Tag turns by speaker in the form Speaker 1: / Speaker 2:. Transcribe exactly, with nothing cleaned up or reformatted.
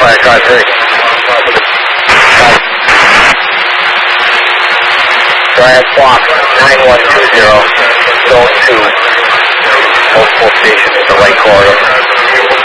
Speaker 1: Fire car three. Brian Fox, nine one two zero, zone two, multiple stations in the right corridor.